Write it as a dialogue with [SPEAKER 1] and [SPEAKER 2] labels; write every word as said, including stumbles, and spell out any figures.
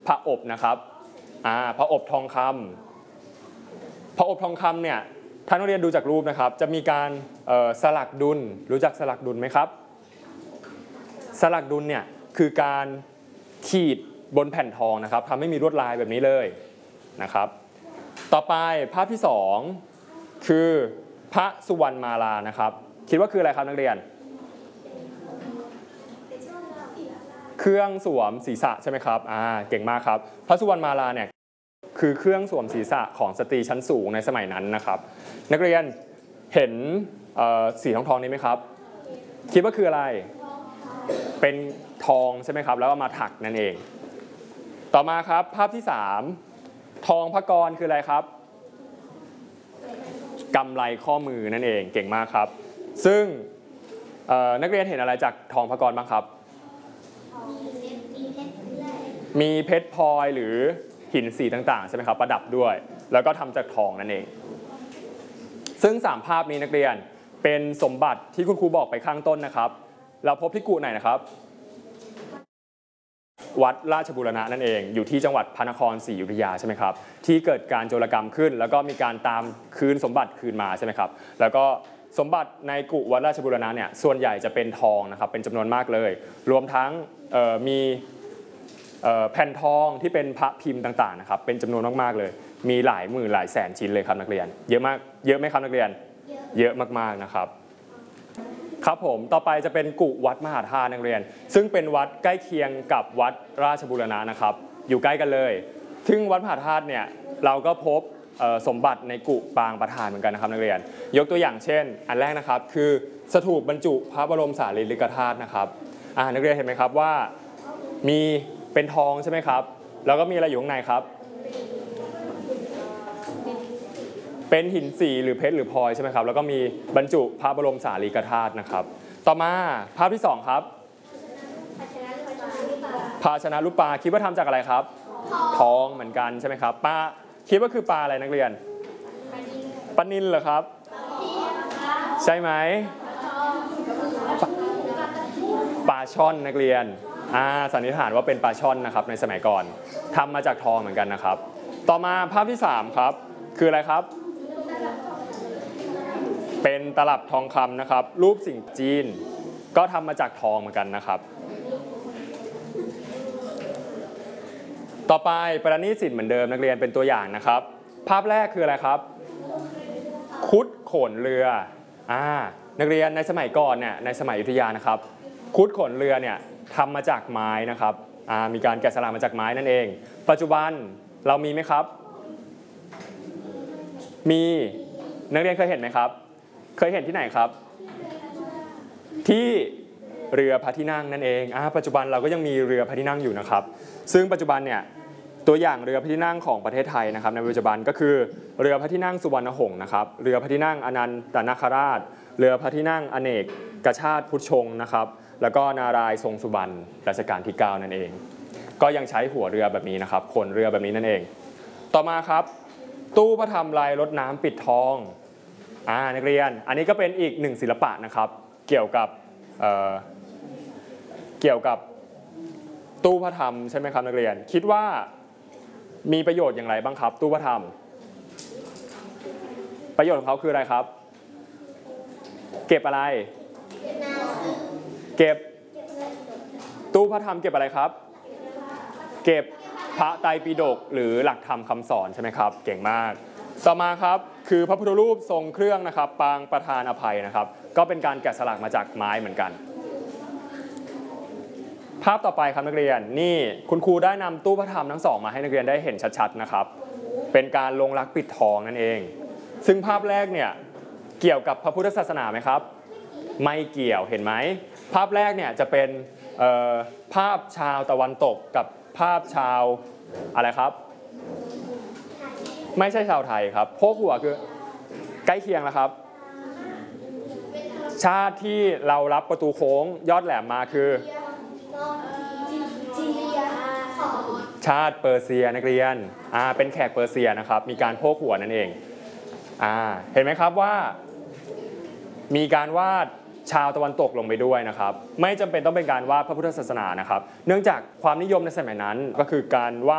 [SPEAKER 1] พระอบนะครับอ่าพระอบทองคำพระอบทองคำเนี่ยท่านนักเรียนดูจากรูปนะครับจะมีการสลักดุลรู้จักสลักดุลไหมครับสลักดุลเนี่ยคือการขีดบนแผ่นทองนะครับทำให้มีลวดลายแบบนี้เลยนะครับต่อไปภาพที่สองคือพระสุวรรณมาลานะครับคิดว่าคืออะไรครับนักเรียนเครื่องสวมศีรษะใช่ไหมครับอ่าเก่งมากครับพระสุวรรณมาลาเนี่ยคือเครื่องสวมศีรษะของสตรีชั้นสูงในสมัยนั้นนะครับนักเรียนเห็นสีทองทองนี้ไหมครับคิดว่าคืออะไรเป็นทองใช่ไหมครับแล้วก็มาถักนั่นเองต่อมาครับภาพที่สามทองพกรคืออะไรครับกำไรข้อมือนั่นเองเก่งมากครับซึ่งนักเรียนเห็นอะไรจากทองพกรบ้างครับมีเพชรพลอยหรือหินสีต่างๆใช่ไหมครับประดับด้วยแล้วก็ทำจากทองนั่นเองซึ่งสามภาพนี้นักเรียนเป็นสมบัติที่คุณครูบอกไปข้างต้นนะครับเราพบที่กุไหนนะครับวัดราชบูรณะนั่นเองอยู่ที่จังหวัดพระนครศรีอยุธยาใช่ไหมครับที่เกิดการโจรกรรมขึ้นแล้วก็มีการตามคืนสมบัติคืนมาใช่ไหมครับแล้วก็สมบัติในกุวัดราชบูรณะเนี่ยส่วนใหญ่จะเป็นทองนะครับเป็นจำนวนมากเลยรวมทั้งมีแผ่นทองที่เป็นพระพิมพ์ต่างๆนะครับเป็นจำนวนมากๆเลยมีหลายหมื่นหลายแสนชิ้นเลยครับนักเรียนเยอะมากเยอะไหมครับนักเรียนเยอะมากๆนะครับครับผมต่อไปจะเป็นกุวัดมหาธาตุนักเรียนซึ่งเป็นวัดใกล้เคียงกับวัดราชบูรณะนะครับอยู่ใกล้กันเลยซึ่งวัดมหาธาตุเนี่ยเราก็พบสมบัติในกุปางประธานเหมือนกันนะครับนักเรียนยกตัวอย่างเช่นอันแรกนะครับคือสถูปบรรจุพระบรมสารีริกธาตุนะครับอ่านักเรียนเห็นไหมครับว่ามีเป็นทองใช่ไหมครับแล้วก็มีอะไรอยู่ข้างในครับเป็นหินสีหรือเพชรหรือพลอยใช่ไหมครับแล้วก็มีบรรจุพระบรมสารีริกธาตุนะครับต่อมาภาพที่สองครับภาชนะรูปปลาคิดว่าทำจากอะไรครับทองเหมือนกันใช่ไหมครับปลาคิดว่าคือปลาอะไรนักเรียนปลานิลเหรอครับใช่ไหมปลาช่อนนักเรียนอ่าสันนิษฐานว่าเป็นปลาช่อนนะครับในสมัยก่อนทำมาจากทองเหมือนกันนะครับต่อมาภาพที่สามครับคืออะไรครับเป็นตลับทองคำนะครับรูปสิ่งจีนก็ทำมาจากทองเหมือนกันนะครับต่อไปประณีตศิลป์เหมือนเดิมนักเรียนเป็นตัวอย่างนะครับภาพแรกคืออะไรครับคุดโขนเรืออ่านักเรียนในสมัยก่อนเนี่ยในสมัยอยุธยานะครับคุดโขนเรือเนี่ยทำมาจากไม้นะครับอ่ามีการแกะสลักมาจากไม้นั่นเองปัจจุบันเรามีไหมครับมีนักเรียนเคยเห็นไหมครับเคยเห็นที่ไหนครับที่เรือพระที่นั่งนั่นเองอ่าปัจจุบันเราก็ยังมีเรือพระที่นั่งอยู่นะครับซึ่งปัจจุบันเนี่ยตัวอย่างเรือพระที่นั่งของประเทศไทยนะครับในปัจจุบันก็คือเรือพระที่นั่งสุวรรณหงส์นะครับเรือพระที่นั่งอนันตนาคราชเรือพระที่นั่งอเนกกชาติพุทธชงนะครับแล้วก็นารายณ์ทรงสุบรรณรัชกาลที่เก้านั่นเองก็ยังใช้หัวเรือแบบนี้นะครับขนเรือแบบนี้นั่นเองต่อมาครับตู้พระธรรมลายรดน้ำปิดทองอ่านักเรียนอันนี้ก็เป็นอีกหนึ่งศิลปะนะครับเกี่ยวกับเอ่อเกี่ยวกับตู้พระธรรมใช่ไหมครับนักเรียนคิดว่ามีประโยชน์อย่างไรบ้างครับตู้พระธรรมประโยชน์ของเขาคืออะไรครับเก็บอะไรเก็บตู้พระธรรมเก็บอะไรครับเก็บพระไตรปิฎกหรือหลักธรรมคำสอนใช่ไหมครับเก่งมากต่อมาครับคือพระพุทธรูปทรงเครื่องนะครับปางประธานอภัยนะครับก็เป็นการแกะสลักมาจากไม้เหมือนกันภาพต่อไปครับนักเรียนนี่คุณครูได้นำตู้พระธรรมทั้งสองมาให้นักเรียนได้เห็นชัดๆนะครับเป็นการลงรักปิดทองนั่นเองซึ่งภาพแรกเนี่ยเกี่ยวกับพระพุทธศาสนาไหมครับไม่เกี่ยวเห็นไหมภาพแรกเนี่ยจะเป็นภาพชาวตะวันตกกับภาพชาวอะไรครับไม่ใช่ชาวไทยครับโพกหัวคือใกล้เคียงแล้วครับชาติที่เรารับประตูโค้งยอดแหลมมาคือชาติเปอร์เซียนักเรียนอ่าเป็นแขกเปอร์เซียนะครับมีการโพกหัวนั่นเองอ่าเห็นไหมครับว่ามีการวาดชาวตะวันตกลงไปด้วยนะครับไม่จำเป็นต้องเป็นการวาดพระพุทธศาสนานะครับเนื่องจากความนิยมในสมัยนั้นก็คือการวาด